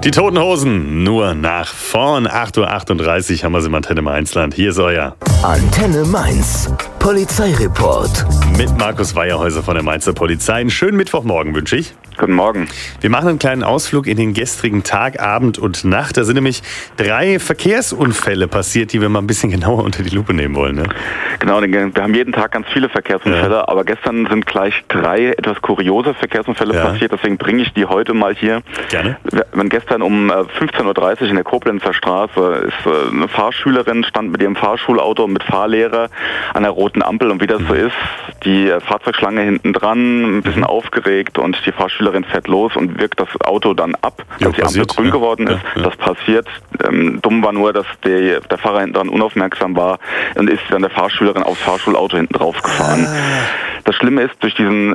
Die Toten Hosen, nur nach vorn. 8:38 Uhr haben wir sie im Antenne Mainzland. Hier ist euer Antenne Mainz. Polizeireport. Mit Markus Weierhäuser von der Mainzer Polizei. Einen schönen Mittwochmorgen wünsche ich. Guten Morgen. Wir machen einen kleinen Ausflug in den gestrigen Tag, Abend und Nacht. Da sind nämlich 3 Verkehrsunfälle passiert, die wir mal ein bisschen genauer unter die Lupe nehmen wollen. Ne? Genau, wir haben jeden Tag ganz viele Verkehrsunfälle, aber gestern sind gleich 3 etwas kuriose Verkehrsunfälle passiert. Deswegen bringe ich die heute mal hier. Gerne. Wenn gestern um 15:30 Uhr in der Koblenzer Straße ist eine Fahrschülerin, stand mit ihrem Fahrschulauto mit Fahrlehrer an der roten Ampel und wie das so ist, die Fahrzeugschlange hinten dran, ein bisschen aufgeregt und die Fahrschülerin fährt los und wirkt das Auto dann ab, als die Ampel grün geworden ist. Ja. Das passiert. Dumm war nur, dass der Fahrer hinten dran unaufmerksam war und ist dann der Fahrschülerin aufs Fahrschulauto hinten drauf gefahren. Das Schlimme ist, durch diesen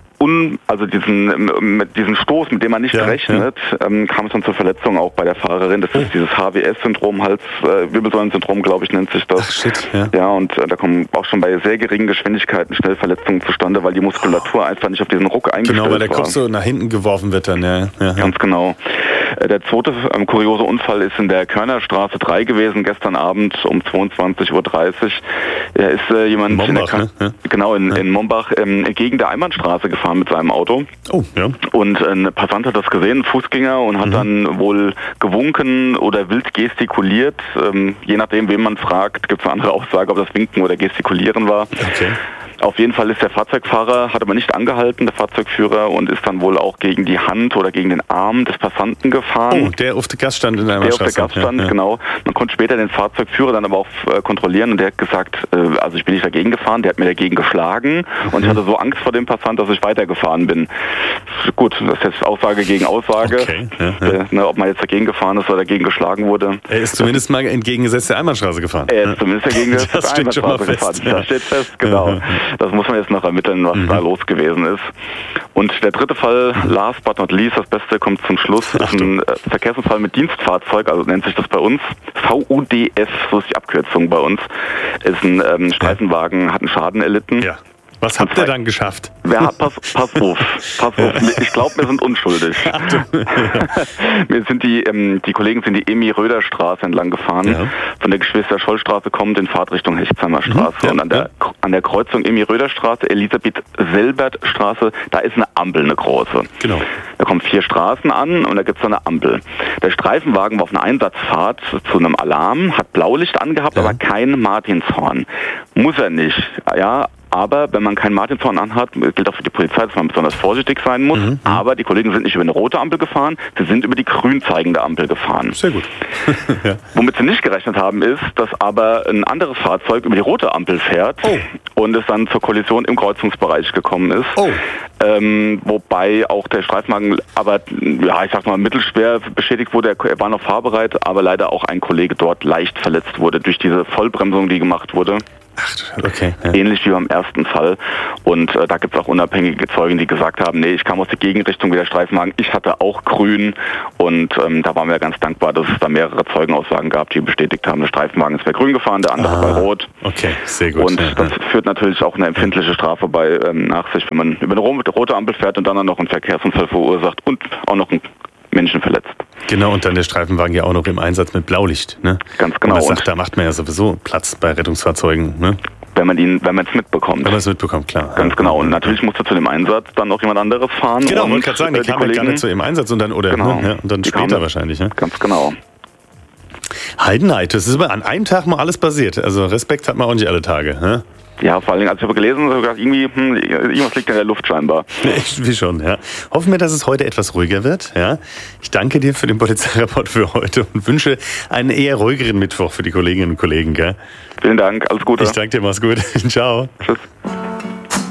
Stoß, mit dem man nicht rechnet, kam es dann zur Verletzung auch bei der Fahrerin. Das ist dieses HWS-Syndrom, Wirbelsäulen-Syndrom, glaube ich, nennt sich das. Ach, shit, ja, und da kommen auch schon bei sehr geringen Geschwindigkeiten schnell Verletzungen zustande, weil die Muskulatur einfach nicht auf diesen Ruck eingestellt war. Genau, weil der Kopf so nach hinten geworfen wird dann, ja. Ganz genau. Der zweite kuriose Unfall ist in der Körnerstraße 3 gewesen, gestern Abend um 22:30 Uhr. Da ist jemand in Mombach entgegen der Einbahnstraße gefahren mit seinem Auto. Oh, ja. Und ein Passant hat das gesehen, ein Fußgänger, und hat dann wohl gewunken oder wild gestikuliert. Je nachdem, wen man fragt, gibt es eine andere Aussage, ob das Winken oder Gestikulieren war. Okay. Auf jeden Fall ist der Fahrzeugfahrer, hat aber nicht angehalten, der Fahrzeugführer, und ist dann wohl auch gegen die Hand oder gegen den Arm des Passanten gefahren. Oh, der auf der Gas stand in der Straße. Der auf der Gas stand, genau. Man konnte später den Fahrzeugführer dann aber auch kontrollieren, und der hat gesagt, also ich bin nicht dagegen gefahren, der hat mir dagegen geschlagen und ich hatte so Angst vor dem Passant, dass ich weitergefahren bin. Gut, das ist jetzt Aussage gegen Aussage, ob man jetzt dagegen gefahren ist oder dagegen geschlagen wurde. Er ist zumindest mal entgegengesetzt der Einbahnstraße gefahren. Er ist zumindest entgegengesetzt der Einbahnstraße gefahren. Das steht fest, genau. Das muss man jetzt noch ermitteln, was da los gewesen ist. Und der dritte Fall, last but not least, das Beste kommt zum Schluss, ist ein Verkehrsunfall mit Dienstfahrzeug, also nennt sich das bei uns VUDS, so ist die Abkürzung bei uns. Ist ein Streifenwagen, hat einen Schaden erlitten. Ja. Was habt ihr dann geschafft? Pass auf. Ich glaube, wir sind unschuldig. Wir sind die Kollegen sind die Emmy-Röder-Straße entlang gefahren. Von der Geschwister-Scholl-Straße kommt in Fahrtrichtung Hechtheimer Straße. Und an der Kreuzung Emmy-Röder-Straße, Elisabeth-Selbert-Straße, da ist eine Ampel, eine große. Genau. Da kommen 4 Straßen an und da gibt es eine Ampel. Der Streifenwagen war auf einer Einsatzfahrt zu einem Alarm, hat Blaulicht angehabt, aber kein Martinshorn. Muss er nicht, ja. Aber wenn man kein Martinshorn anhat, gilt auch für die Polizei, dass man besonders vorsichtig sein muss. Aber die Kollegen sind nicht über eine rote Ampel gefahren, sie sind über die grün zeigende Ampel gefahren. Sehr gut. Womit sie nicht gerechnet haben, ist, dass aber ein anderes Fahrzeug über die rote Ampel fährt und es dann zur Kollision im Kreuzungsbereich gekommen ist. Wobei auch der Streifenwagen aber, ich sag mal, mittelschwer beschädigt wurde. Er war noch fahrbereit, aber leider auch ein Kollege dort leicht verletzt wurde durch diese Vollbremsung, die gemacht wurde. Ach, okay. Ja. Ähnlich wie beim ersten Fall. Und da gibt es auch unabhängige Zeugen, die gesagt haben, nee, ich kam aus der Gegenrichtung wie der Streifenwagen, ich hatte auch grün. Und da waren wir ganz dankbar, dass es da mehrere Zeugenaussagen gab, die bestätigt haben, der Streifenwagen ist bei grün gefahren, der andere bei rot. Okay, sehr gut. Und das führt natürlich auch eine empfindliche Strafe nach sich, wenn man über eine rote Ampel fährt und dann noch einen Verkehrsunfall verursacht und auch noch einen Menschen verletzt. Genau, und dann der Streifenwagen ja auch noch im Einsatz mit Blaulicht. Ne? Ganz genau. Und da macht man ja sowieso Platz bei Rettungsfahrzeugen. Ne? Wenn man es mitbekommt. Wenn man es mitbekommt, klar. Ganz genau. Und natürlich musste zu dem Einsatz dann noch jemand anderes fahren. Genau, wollte gerade sagen, die kam ja gar nicht zu dem Einsatz und dann, und dann später wahrscheinlich. Ne? Ganz genau. Heidenheit, das ist aber an einem Tag mal alles passiert. Also Respekt hat man auch nicht alle Tage. Ne? Ja, vor allen Dingen, als ich habe gelesen, habe ich gedacht, irgendwas liegt in der Luft scheinbar. Wie schon, ja. Hoffen wir, dass es heute etwas ruhiger wird. Ja. Ich danke dir für den Polizeireport für heute und wünsche einen eher ruhigeren Mittwoch für die Kolleginnen und Kollegen. Gell? Vielen Dank, alles Gute. Ich danke dir, mach's gut. Ciao. Tschüss.